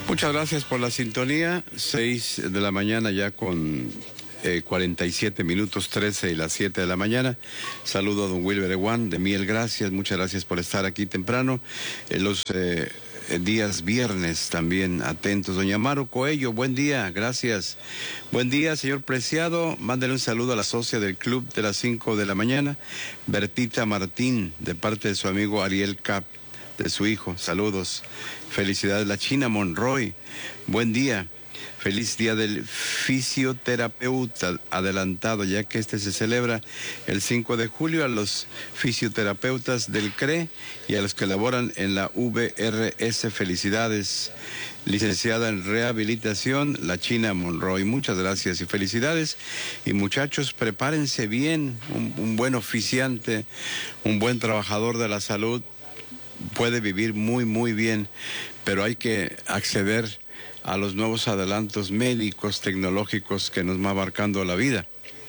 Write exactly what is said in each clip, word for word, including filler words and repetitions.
Muchas gracias por la sintonía. Seis de la mañana ya con eh, cuarenta y siete minutos, trece y las siete de la mañana. Saludo a don Wilber Eguán de Miel, gracias. Muchas gracias por estar aquí temprano. En los eh, días viernes también atentos. Doña Maru Coello, buen día, gracias. Buen día, señor Preciado. Mándele un saludo a la socia del club de las cinco de la mañana, Bertita Martín, de parte de su amigo Ariel Cap, de su hijo. Saludos. Felicidades. La China Monroy, buen día. Feliz día del fisioterapeuta adelantado, ya que este se celebra el cinco de julio, a los fisioterapeutas del C R E y a los que laboran en la V R S. Felicidades. Licenciada en rehabilitación, la China Monroy. Muchas gracias y felicidades. Y muchachos, prepárense bien. Un, un buen oficiante, un buen trabajador de la salud puede vivir muy, muy bien, pero hay que acceder a los nuevos adelantos médicos, tecnológicos que nos va abarcando la vida.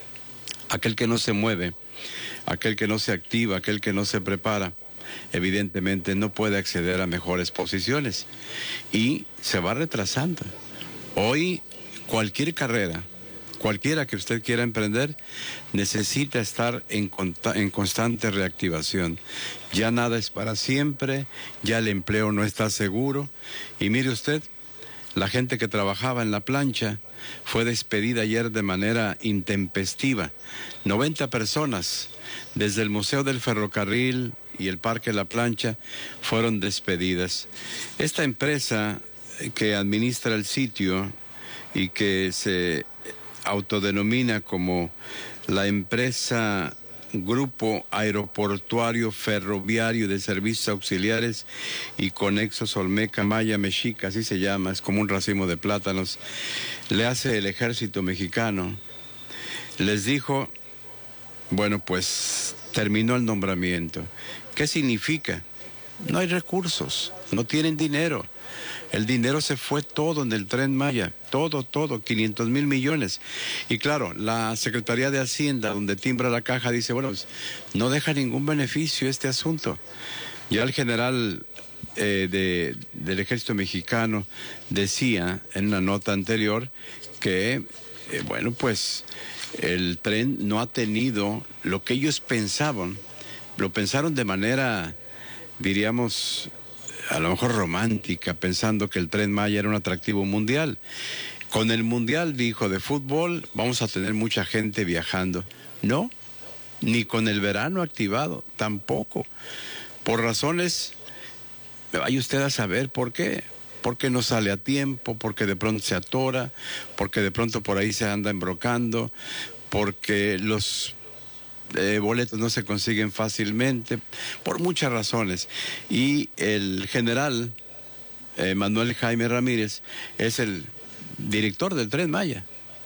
Aquel que no se mueve, aquel que no se activa, aquel que no se prepara, evidentemente no puede acceder a mejores posiciones y se va retrasando. Hoy, cualquier carrera, cualquiera que usted quiera emprender, necesita estar en, en constante reactivación. Ya nada es para siempre, ya el empleo no está seguro. Y mire usted, la gente que trabajaba en la plancha fue despedida ayer de manera intempestiva. noventa personas desde el Museo del Ferrocarril y el Parque La Plancha fueron despedidas. Esta empresa que administra el sitio y que se autodenomina como la empresa Grupo Aeroportuario Ferroviario de Servicios Auxiliares y Conexos Olmeca Maya Mexica, así se llama, es como un racimo de plátanos, le hace el ejército mexicano. Les dijo, bueno, pues terminó el nombramiento. ¿Qué significa? No hay recursos, no tienen dinero. El dinero se fue todo en el Tren Maya, todo, todo, quinientos mil millones. Y claro, la Secretaría de Hacienda, donde timbra la caja, dice, bueno, pues, no deja ningún beneficio este asunto. Ya el general eh, de, del Ejército Mexicano decía en una nota anterior que, eh, bueno, pues el tren no ha tenido lo que ellos pensaban. Lo pensaron de manera, diríamos, a lo mejor romántica, pensando que el Tren Maya era un atractivo mundial. Con el mundial, dijo, de fútbol, vamos a tener mucha gente viajando. No, ni con el verano activado, tampoco. Por razones, vaya usted a saber por qué. Porque no sale a tiempo, porque de pronto se atora, porque de pronto por ahí se anda embrocando, porque los Eh, boletos no se consiguen fácilmente, por muchas razones. Y el general eh, Manuel Jaime Ramírez es el director del Tren Maya.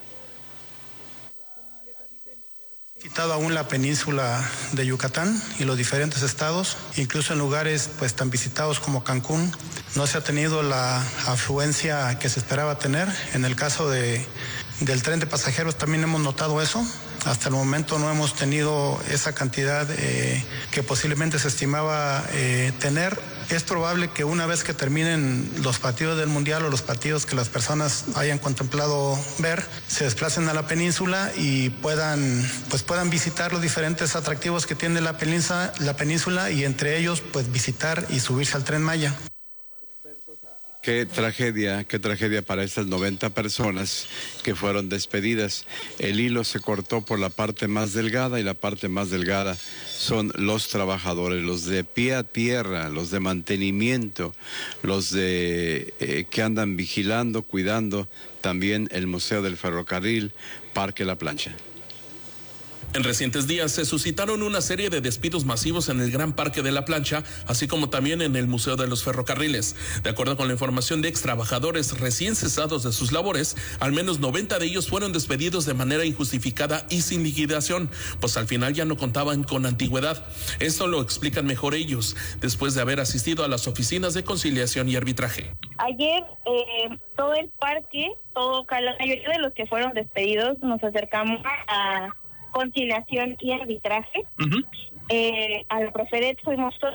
Visitado aún la península de Yucatán y los diferentes estados, incluso en lugares pues tan visitados como Cancún, no se ha tenido la afluencia que se esperaba tener. En el caso de, del tren de pasajeros también hemos notado eso. Hasta el momento no hemos tenido esa cantidad eh, que posiblemente se estimaba eh, tener. Es probable que una vez que terminen los partidos del Mundial o los partidos que las personas hayan contemplado ver, se desplacen a la península y puedan, pues puedan visitar los diferentes atractivos que tiene la península, la península y entre ellos pues visitar y subirse al Tren Maya. Qué tragedia, qué tragedia para estas noventa personas que fueron despedidas. El hilo se cortó por la parte más delgada y la parte más delgada son los trabajadores, los de pie a tierra, los de mantenimiento, los de eh, que andan vigilando, cuidando también el Museo del Ferrocarril, Parque La Plancha. En recientes días se suscitaron una serie de despidos masivos en el Gran Parque de la Plancha, así como también en el Museo de los Ferrocarriles. De acuerdo con la información de ex trabajadores recién cesados de sus labores, al menos noventa de ellos fueron despedidos de manera injustificada y sin liquidación, pues al final ya no contaban con antigüedad. Esto lo explican mejor ellos, después de haber asistido a las oficinas de conciliación y arbitraje. Ayer eh, todo el parque, todo, la mayoría de los que fueron despedidos, nos acercamos a conciliación y arbitraje. Uh-huh. eh, a la Profedet fuimos todos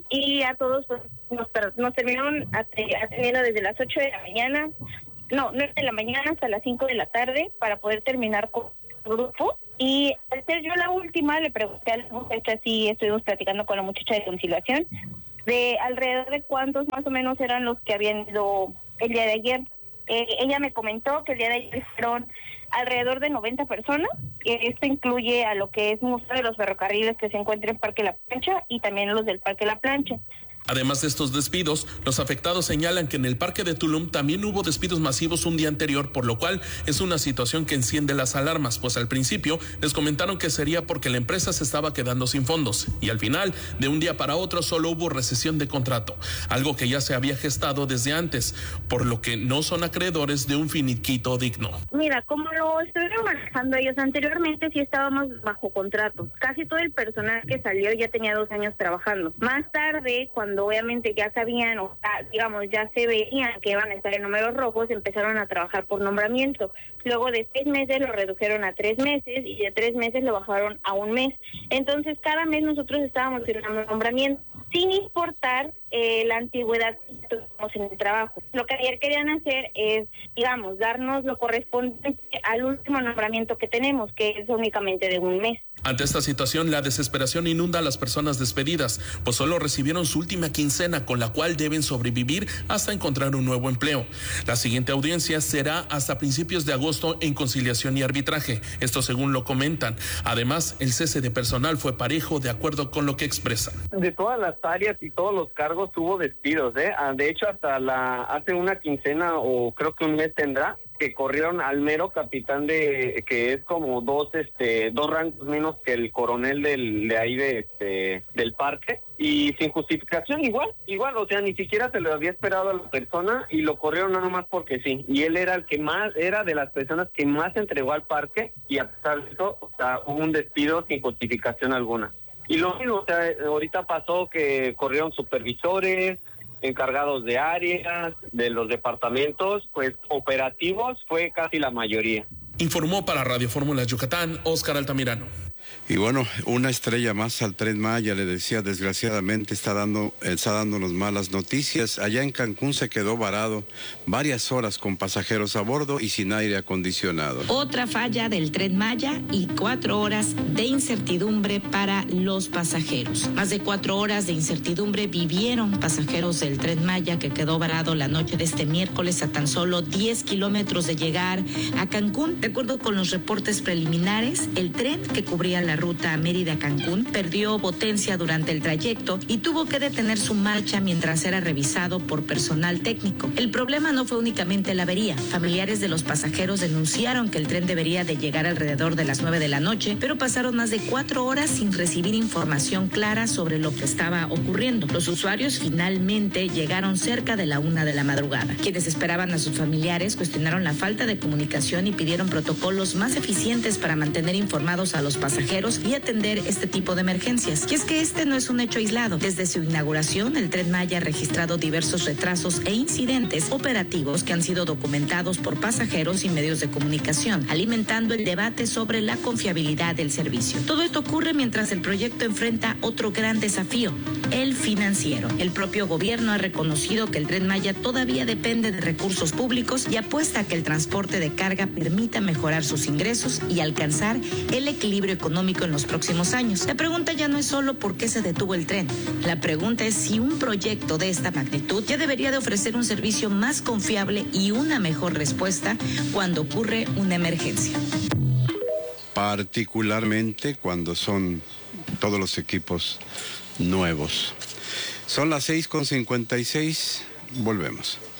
y a todos pues, nos, nos terminaron atendiendo desde las ocho de la mañana, no, nueve de la mañana hasta las cinco de la tarde para poder terminar con el grupo. Y al ser yo la última, le pregunté a la muchacha, si estuvimos platicando con la muchacha de conciliación, de alrededor de cuántos más o menos eran los que habían ido el día de ayer. Eh, ella me comentó que el día de ayer fueron alrededor de noventa personas. Esto incluye a lo que es Museo de los Ferrocarriles que se encuentra en Parque La Plancha y también los del Parque La Plancha. Además de estos despidos, los afectados señalan que en el parque de Tulum también hubo despidos masivos un día anterior, por lo cual es una situación que enciende las alarmas, pues al principio les comentaron que sería porque la empresa se estaba quedando sin fondos y al final, de un día para otro, solo hubo rescisión de contrato, algo que ya se había gestado desde antes, por lo que no son acreedores de un finiquito digno. Mira, como lo estuvieron manejando ellos anteriormente, sí estábamos bajo contrato. Casi todo el personal que salió ya tenía dos años trabajando. Más tarde, cuando Cuando obviamente ya sabían, o digamos, ya se veían que iban a estar en números rojos, empezaron a trabajar por nombramiento. Luego de seis meses lo redujeron a tres meses y de tres meses lo bajaron a un mes. Entonces, cada mes nosotros estábamos firmando nombramiento, sin importar eh, la antigüedad que tuvimos en el trabajo. Lo que ayer querían hacer es, digamos, darnos lo correspondiente al último nombramiento que tenemos, que es únicamente de un mes. Ante esta situación, la desesperación inunda a las personas despedidas, pues solo recibieron su última quincena con la cual deben sobrevivir hasta encontrar un nuevo empleo. La siguiente audiencia será hasta principios de agosto en conciliación y arbitraje, esto según lo comentan. Además, el cese de personal fue parejo de acuerdo con lo que expresan. De todas las áreas y todos los cargos hubo despidos, ¿eh? De hecho, hasta la hace una quincena o creo que un mes tendrá, que corrieron al mero capitán de, que es como dos este dos rangos menos que el coronel del de ahí de este del parque, y sin justificación, igual, igual, o sea, ni siquiera se lo había esperado a la persona y lo corrieron nada más porque sí, y él era el que más, era de las personas que más entregó al parque, y a pesar de eso, o sea, hubo un despido sin justificación alguna. Y lo mismo, o sea, ahorita pasó que corrieron supervisores, encargados de áreas, de los departamentos, pues operativos fue casi la mayoría. Informó para Radio Fórmula Yucatán, Óscar Altamirano. Y bueno, una estrella más al Tren Maya, le decía, desgraciadamente está dando, está dándonos malas noticias. Allá en Cancún se quedó varado varias horas con pasajeros a bordo y sin aire acondicionado. Otra falla del Tren Maya y cuatro horas de incertidumbre para los pasajeros. Más de cuatro horas de incertidumbre vivieron pasajeros del Tren Maya, que quedó varado la noche de este miércoles a tan solo diez kilómetros de llegar a Cancún. De acuerdo con los reportes preliminares, el tren que cubría la ruta Mérida-Cancún perdió potencia durante el trayecto y tuvo que detener su marcha mientras era revisado por personal técnico. El problema no fue únicamente la avería. Familiares de los pasajeros denunciaron que el tren debería de llegar alrededor de las nueve de la noche, pero pasaron más de cuatro horas sin recibir información clara sobre lo que estaba ocurriendo. Los usuarios finalmente llegaron cerca de la una de la madrugada. Quienes esperaban a sus familiares cuestionaron la falta de comunicación y pidieron protocolos más eficientes para mantener informados a los pasajeros y atender este tipo de emergencias. Y es que este no es un hecho aislado. Desde su inauguración, el Tren Maya ha registrado diversos retrasos e incidentes operativos que han sido documentados por pasajeros y medios de comunicación, alimentando el debate sobre la confiabilidad del servicio. Todo esto ocurre mientras el proyecto enfrenta otro gran desafío, el financiero. El propio gobierno ha reconocido que el Tren Maya todavía depende de recursos públicos y apuesta a que el transporte de carga permita mejorar sus ingresos y alcanzar el equilibrio económico en los próximos años. La pregunta ya no es solo por qué se detuvo el tren. La pregunta es si un proyecto de esta magnitud ya debería de ofrecer un servicio más confiable y una mejor respuesta cuando ocurre una emergencia. Particularmente cuando son todos los equipos nuevos. Son las seis con cincuenta y seis, volvemos.